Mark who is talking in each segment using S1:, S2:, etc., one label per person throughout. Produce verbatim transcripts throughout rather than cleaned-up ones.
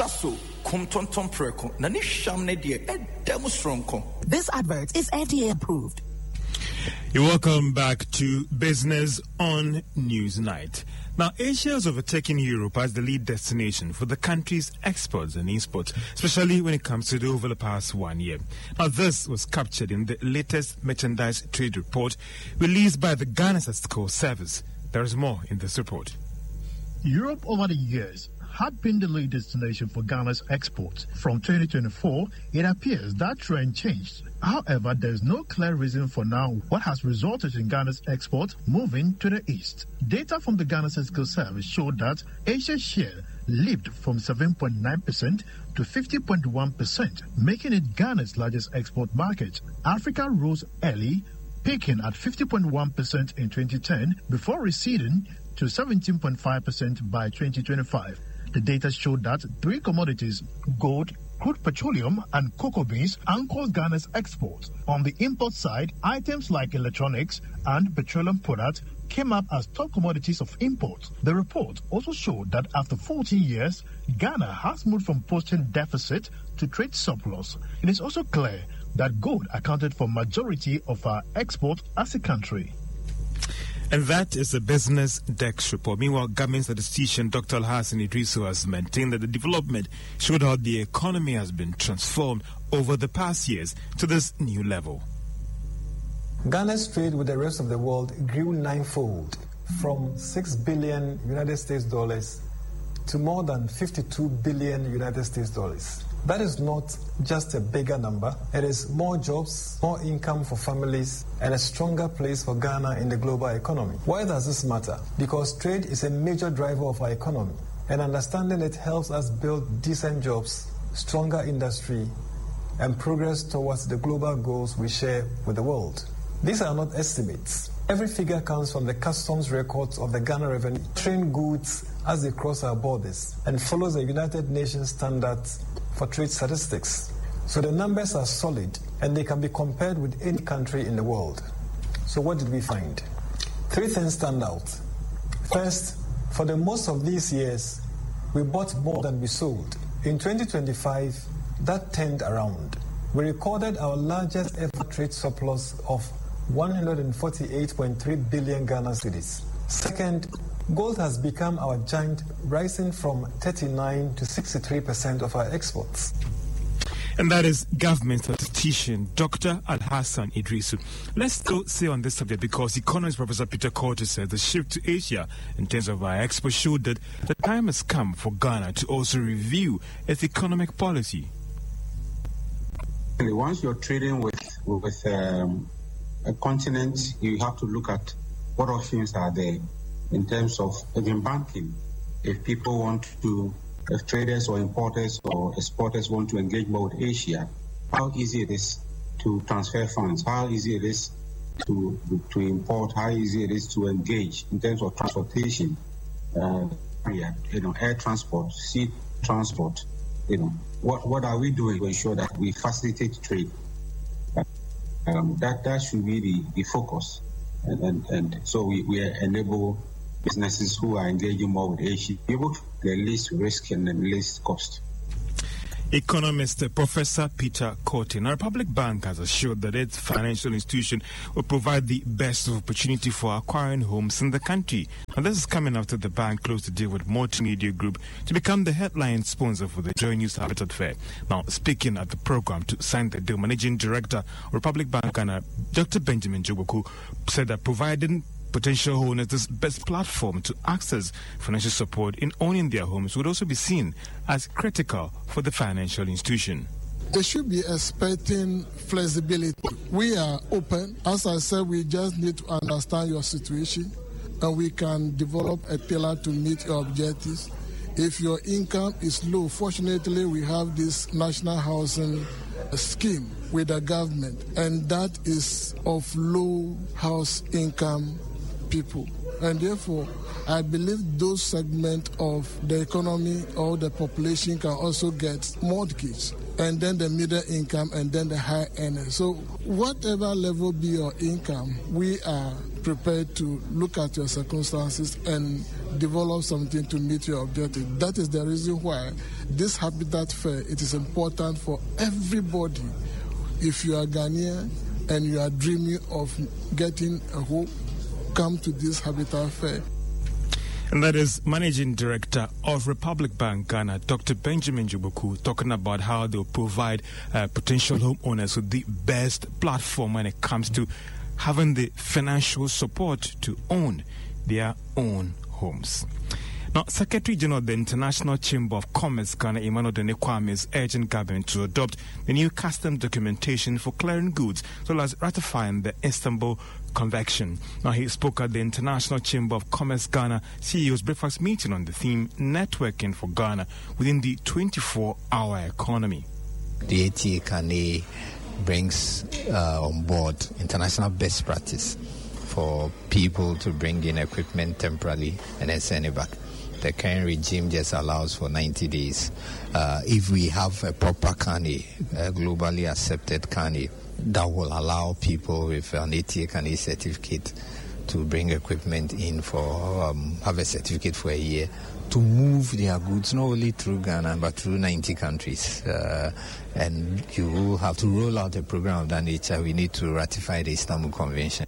S1: shaso kumtonton preko na ni sham ne de edem stronko.
S2: This advert is F D A approved.
S3: You're welcome back to Business on Newsnight. Now, Asia has overtaken Europe as the lead destination for the country's exports and imports, especially when it comes to the over the past one year. Now, this was captured in the latest merchandise trade report released by the Ghana Statistical Service. There is more in this report.
S4: Europe over the years had been the lead destination for Ghana's exports. From twenty twenty-four, it appears that trend changed. However, there is no clear reason for now what has resulted in Ghana's export moving to the east. Data from the Ghana Statistical Service showed that Asia's share leaped from seven point nine percent to fifty point one percent, making it Ghana's largest export market. Africa rose early, peaking at fifty point one percent in twenty ten before receding to seventeen point five percent by twenty twenty-five. The data showed that three commodities, gold, crude petroleum, and cocoa beans, anchors Ghana's exports. On the import side, items like electronics and petroleum products came up as top commodities of import. The report also showed that after fourteen years, Ghana has moved from posting deficit to trade surplus. It is also clear that gold accounted for majority of our export as a country.
S3: And that is the Business Desk report. Meanwhile, government statistician Doctor Alhassan Idrisu has maintained that the development showed how the economy has been transformed over the past years to this new level.
S5: Ghana's trade with the rest of the world grew ninefold, from six billion United States dollars to more than fifty-two billion United States dollars. That is not just a bigger number. It is more jobs, more income for families, and a stronger place for Ghana in the global economy. Why does this matter? Because trade is a major driver of our economy, and understanding it helps us build decent jobs, stronger industry, and progress towards the global goals we share with the world. These are not estimates. Every figure comes from the customs records of the Ghana Revenue, train goods as they cross our borders, and follows the United Nations standards for trade statistics. So the numbers are solid, and they can be compared with any country in the world. So what did we find? Three things stand out. First, for the most of these years, we bought more than we sold. In twenty twenty-five, that turned around. We recorded our largest ever trade surplus of one hundred forty-eight point three billion Ghana cedis. Second, gold has become our giant, rising from thirty-nine to sixty-three percent of our exports.
S3: And that is government statistician Doctor Alhassan Idrisu. Let's still stay on this subject because economist Professor Peter Korte said the shift to Asia in terms of our exports showed that the time has come for Ghana to also review its economic policy.
S6: Once you're trading with, with um, a continent, you have to look at what options are there in terms of even banking. If people want to, if traders or importers or exporters want to engage more with Asia, how easy it is to transfer funds, how easy it is to to import, how easy it is to engage in terms of transportation, uh, you know, air transport, sea transport. You know, what what are we doing to ensure that we facilitate trade? Um, that that should be the, the focus, and, and and so we, we enable businesses who are engaging more with Asia be able to the least risk and the least cost.
S3: Economist Professor Peter Korte. Now, Republic Bank has assured that its financial institution will provide the best opportunity for acquiring homes in the country. And this is coming after the bank closed the deal with Multimedia Group to become the headline sponsor for the Joy News Habitat Fair. Now, speaking at the program to sign the deal, Managing Director of Republic Bank, Doctor Benjamin Jogoku, said that providing potential owners this best platform to access financial support in owning their homes would also be seen as critical for the financial institution.
S7: They should be expecting flexibility. We are open. As I said, we just need to understand your situation and we can develop a pillar to meet your objectives. If your income is low, fortunately we have this national housing scheme with the government, and that is of low house income people. And therefore, I believe those segments of the economy or the population can also get mortgage, and then the middle income, and then the high earners. So whatever level be your income, we are prepared to look at your circumstances and develop something to meet your objective. That is the reason why this Habitat Fair, it is important for everybody. If you are Ghanaian and you are dreaming of getting a home, come to this Habitat Fair.
S3: And that is Managing Director of Republic Bank Ghana, Doctor Benjamin Jubuku, talking about how they'll provide uh, potential homeowners with the best platform when it comes to having the financial support to own their own homes. Now, Secretary General of the International Chamber of Commerce, Ghana, Emmanuel Done Kwame, is urging government to adopt the new custom documentation for clearing goods, as well as ratifying the Istanbul Convention. Now, he spoke at the International Chamber of Commerce Ghana C E O's breakfast meeting on the theme Networking for Ghana within the twenty-four hour economy.
S8: The A T A C A N E brings uh, on board international best practice for people to bring in equipment temporarily and then send it back. The current regime just allows for ninety days. Uh, if we have a proper C A N E, a globally accepted C A N E, that will allow people with an A T A C A N E certificate to bring equipment in for, um, have a certificate for a year, to move their goods not only through Ghana but through ninety countries. Uh, and you will have to roll out a program of that nature. We need to ratify the Istanbul Convention.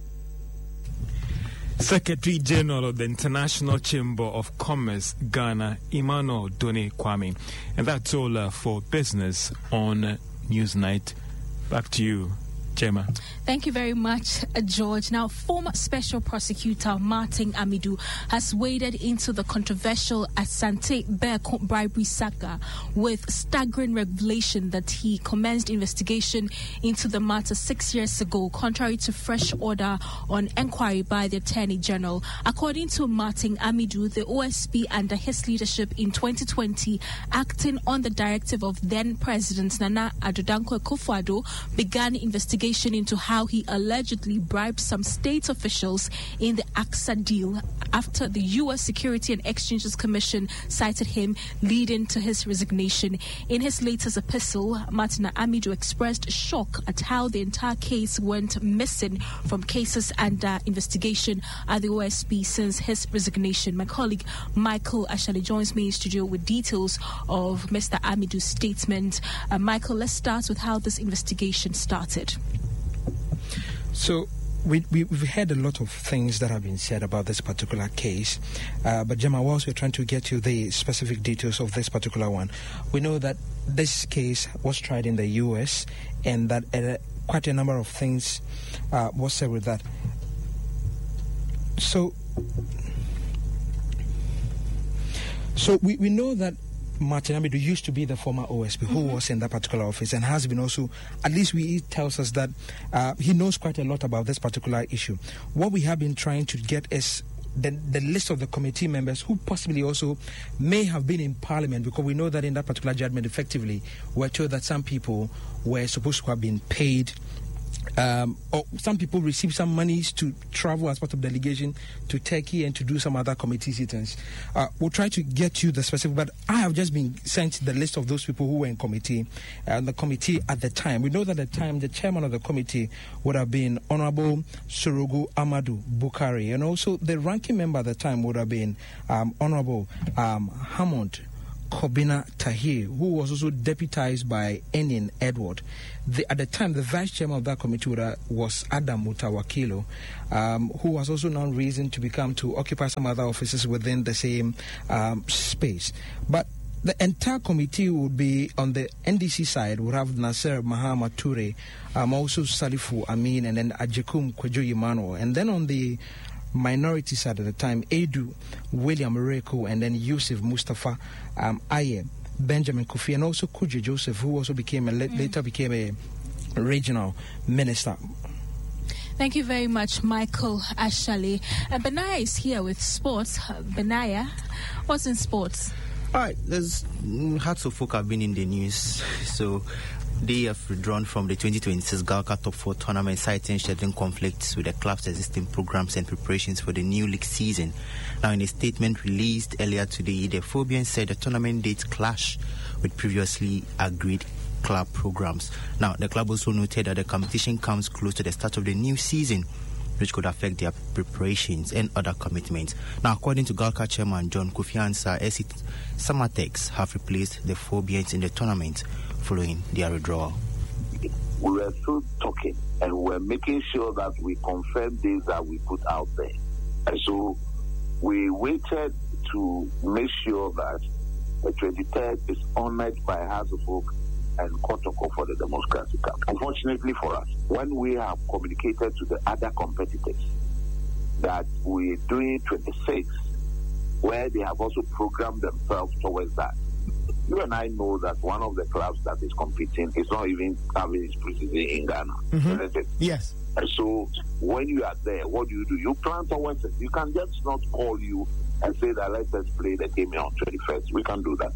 S3: Secretary General of the International Chamber of Commerce Ghana, Emmanuel Done Kwame. And that's all uh, for business on Newsnight. Back to you, Gemma.
S9: Thank you very much, George. Now, former Special Prosecutor Martin Amidu has waded into the controversial Asante Bear bribery saga with staggering revelation that he commenced investigation into the matter six years ago, contrary to fresh order on inquiry by the Attorney General. According to Martin Amidu, the O S P under his leadership in twenty twenty, acting on the directive of then President Nana Addo Dankwa Akufo-Addo, began investigation into how he allegedly bribed some state officials in the A C S A deal after the U S Security and Exchanges Commission cited him, leading to his resignation. In his latest epistle, Martin Amidu expressed shock at how the entire case went missing from cases under investigation at the O S P since his resignation. My colleague Michael Ashali joins me in studio with details of Mister Amidu's statement. Uh, Michael, let's start with how this investigation started.
S10: So we, we, we've heard a lot of things that have been said about this particular case. Uh, but Gemma, whilst we're trying to get you the specific details of this particular one, we know that this case was tried in the U S and that uh, quite a number of things uh, was said with that. So, so we, we know that Martin Amidu used to be the former O S P who mm-hmm. was in that particular office and has been also, at least we, he tells us that uh, he knows quite a lot about this particular issue. What we have been trying to get is the, the list of the committee members who possibly also may have been in Parliament, because we know that in that particular judgment, effectively, we're told that some people were supposed to have been paid. Um, or some people received some monies to travel as part of delegation to Turkey and to do some other committee sittings. Uh, we'll try to get you the specific, but I have just been sent the list of those people who were in committee. And uh, the committee at the time, we know that at the time the chairman of the committee would have been Honorable Sorogu Amadu Bukari, and also the ranking member at the time would have been um, Honorable um, Hammond Kobina Tahir, who was also deputized by Enin Edward. The, at the time, the vice chairman of that committee was Adam Mutawakilo, um, who was also now reasoned to become to occupy some other offices within the same um, space. But the entire committee would be on the N D C side, would have Nasser Mahama Ture, um, also Salifu Amin, and then Ajekum Kwejo Emmanuel. And then on the minority side at the time, Edu, William Reko, and then Yusuf Mustafa um, Aye, Benjamin Kofi, and also Kuji Joseph, who also became a, mm. later became a regional minister.
S9: Thank you very much, Michael Ashali. Uh, Benaya is here with sports. Uh, Benaya, what's in sports?
S11: All right, there's mm, hearts of folk have been in the news, so they have withdrawn from the twenty twenty-six Galka Top four tournament, citing scheduling conflicts with the club's existing programs and preparations for the new league season. Now, in a statement released earlier today, the Phobians said the tournament dates clash with previously agreed club programs. Now, the club also noted that the competition comes close to the start of the new season, which could affect their preparations and other commitments. Now, according to Galka chairman John Kofi Ansah, S C Samatex have replaced the four Biens in the tournament following their withdrawal.
S12: We were still talking and we were making sure that we confirmed things that we put out there. And so we waited to make sure that the twenty-third is honored by House of Folk and Kotoko for the Democratic Cup. Unfortunately for us, when we have communicated to the other competitors that we're doing twenty-six, where they have also programmed themselves towards that, you and I know that one of the clubs that is competing is not even having its preseason in Ghana.
S10: Mm-hmm. Yes.
S12: And so when you are there, what do you do? You plan towards it. You can just not call you and say that let us play the game on twenty-first. We can do that.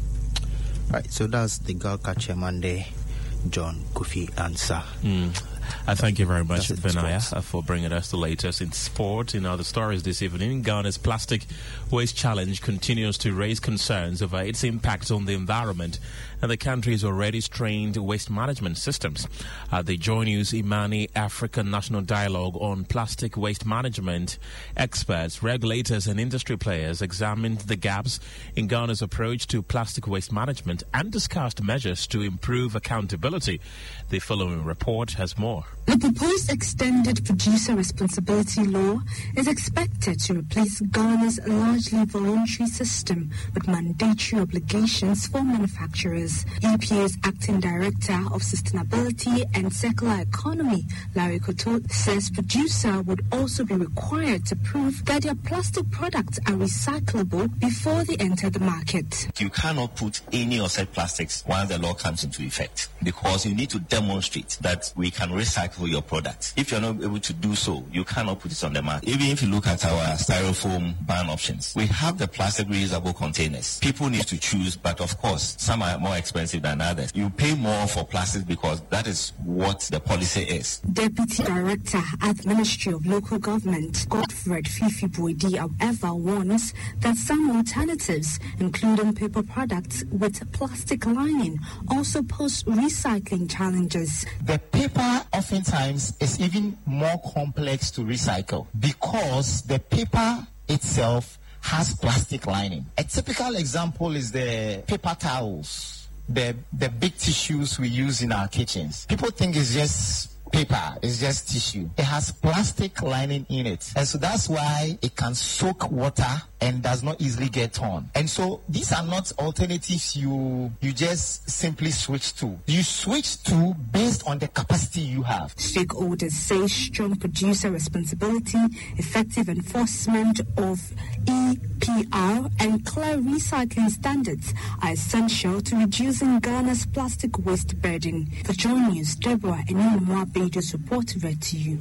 S11: Right, so that's the Galka chairman there, John Kofi Ansah.
S13: Mm. I thank you very much, Benaya, for bringing us the latest in sport. In other stories this evening, Ghana's plastic waste challenge continues to raise concerns over its impact on the environment and the country's already strained waste management systems. At the Joy News Imani African National Dialogue on Plastic Waste Management, experts, regulators and industry players examined the gaps in Ghana's approach to plastic waste management and discussed measures to improve accountability. The following report has more.
S14: The proposed extended producer responsibility law is expected to replace Ghana's largely voluntary system with mandatory obligations for manufacturers. E P A's acting director of sustainability and circular economy, Larry Koto, says producer would also be required to prove that their plastic products are recyclable before they enter the market.
S15: You cannot put any of such plastics once the law comes into effect, because you need to demonstrate that we can recycle your product. If you're not able to do so, you cannot put it on the market. Even if you look at our styrofoam ban options, we have the plastic reusable containers. People need to choose, but of course, some are more expensive than others. You pay more for plastic because that is what the policy is.
S14: Deputy Director at the Ministry of Local Government, Godfred Fifi Boidi, however, warns that some alternatives, including paper products with plastic lining, also pose recycling challenges.
S16: The paper oftentimes is even more complex to recycle because the paper itself has plastic lining. A typical example is the paper towels, the, the big tissues we use in our kitchens. People think it's just paper, it's just tissue. It has plastic lining in it. And so that's why it can soak water and does not easily get torn. And so these are not alternatives you you just simply switch to. You switch to based on the capacity you have.
S14: Stakeholders say strong producer responsibility, effective enforcement of E P R and clear recycling standards are essential to reducing Ghana's plastic waste burden. For Joy News, Deborah Enimwa Bejo's report read to you.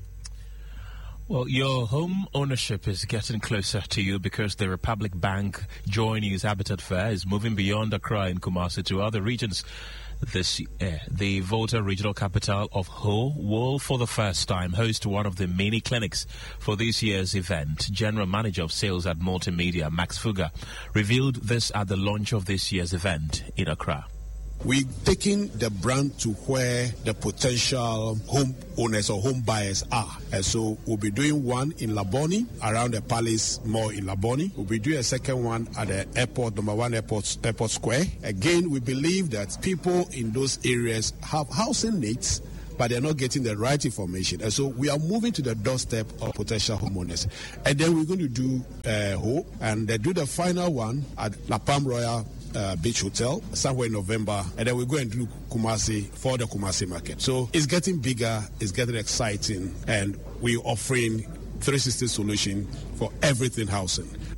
S13: Well, your home ownership is getting closer to you because the Republic Bank Joy News Habitat Fair is moving beyond Accra and Kumasi to other regions. This year, the Volta regional capital of Ho will, for the first time, host one of the mini clinics for this year's event. General Manager of Sales at Multimedia, Max Fuga, revealed this at the launch of this year's event in Accra.
S17: We're taking the brand to where the potential home owners or home buyers are. And so we'll be doing one in Laboni, around the Palace Mall in Laboni. We'll be doing a second one at the airport, number one airport, airport square. Again, we believe that people in those areas have housing needs, but they're not getting the right information. And so we are moving to the doorstep of potential homeowners. And then we're going to do uh, Hope, and they do the final one at La Palm Royal Uh, Beach Hotel somewhere in November, and then we go and do Kumasi for the Kumasi market. So it's getting bigger, it's getting exciting, and we're offering three sixty solution for everything housing.